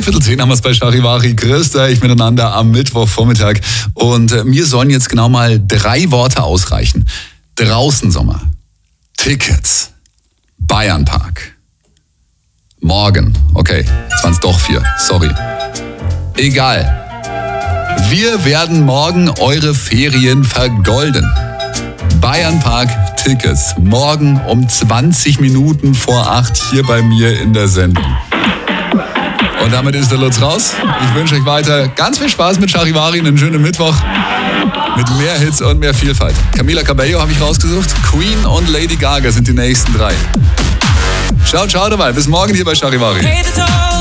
9:45 haben wir es bei Charivari. Grüßt euch miteinander am Mittwochvormittag. Und mir sollen jetzt genau mal 3 Worte ausreichen. Draußen Sommer, Tickets, Bayernpark. Morgen, okay, jetzt waren es doch 4, sorry. Egal. Wir werden morgen eure Ferien vergolden. Bayernpark Tickets. Morgen um 20 Minuten vor 8 hier bei mir in der Sendung. Und damit ist der Lutz raus. Ich wünsche euch weiter ganz viel Spaß mit Charivari, einen schönen Mittwoch mit mehr Hits und mehr Vielfalt. Camila Cabello habe ich rausgesucht. Queen und Lady Gaga sind die nächsten 3. Ciao dabei. Bis morgen hier bei Charivari.